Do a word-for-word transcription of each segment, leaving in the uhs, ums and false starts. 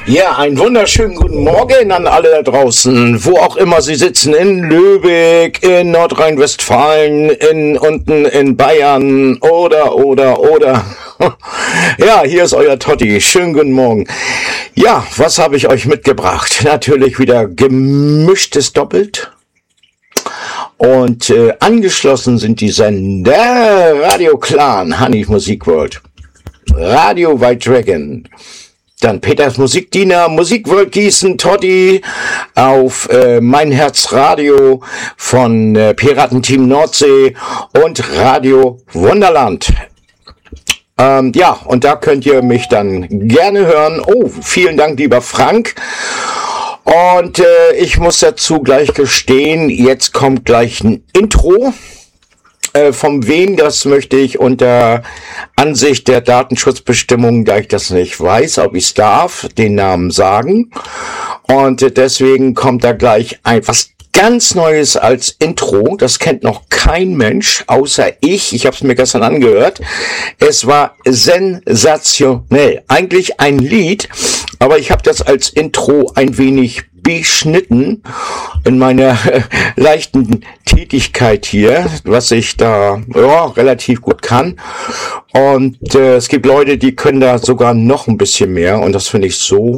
Ja, einen wunderschönen guten Morgen an alle da draußen, wo auch immer Sie sitzen, in Lübeck, in Nordrhein-Westfalen, in unten in Bayern oder, oder, oder. Ja, hier ist euer Totti. Schönen guten Morgen. Ja, was habe ich euch mitgebracht? Natürlich wieder gemischtes Doppelt. Und äh, angeschlossen sind die Sender Radio Clan, Honey Musik World, Radio White Dragon, dann Peters Musikdiener, Musikworld Gießen, Totti, auf äh, Mein Herz Radio von äh, Piratenteam Nordsee und Radio Wunderland. Ähm, ja, und da könnt ihr mich dann gerne hören. Oh, vielen Dank, lieber Frank. Und äh, ich muss dazu gleich gestehen, jetzt kommt gleich ein Intro. Äh, von wem, das möchte ich unter Ansicht der Datenschutzbestimmungen, da ich das nicht weiß, ob ich es darf, den Namen sagen. Und äh, deswegen kommt da gleich ein was ganz Neues als Intro. Das kennt noch kein Mensch, außer ich. Ich habe es mir gestern angehört. Es war sensationell. Eigentlich ein Lied, aber ich habe das als Intro ein wenig beschnitten in meiner äh, leichten Tätigkeit hier, was ich da ja, relativ gut kann. Und äh, es gibt Leute, die können da sogar noch ein bisschen mehr. Und das finde ich so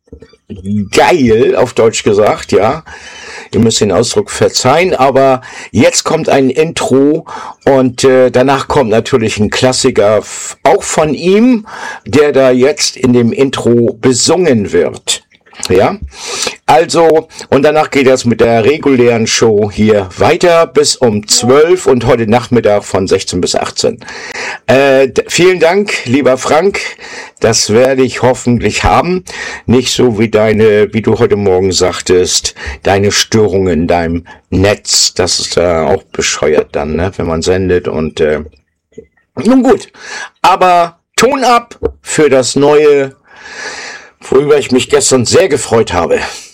geil, auf Deutsch gesagt, ja. Ihr müsst den Ausdruck verzeihen, aber jetzt kommt ein Intro und äh, danach kommt natürlich ein Klassiker, f- auch von ihm, der da jetzt in dem Intro besungen wird. Ja, also, und danach geht es mit der regulären Show hier weiter bis um zwölf und heute Nachmittag von sechzehn bis achtzehn. Äh, d- vielen Dank, lieber Frank, das werde ich hoffentlich haben. Nicht so wie deine, wie du heute Morgen sagtest, deine Störungen in deinem Netz, das ist ja auch bescheuert dann, ne, wenn man sendet und, äh, nun gut, aber Ton ab für das neue, worüber ich mich gestern sehr gefreut habe.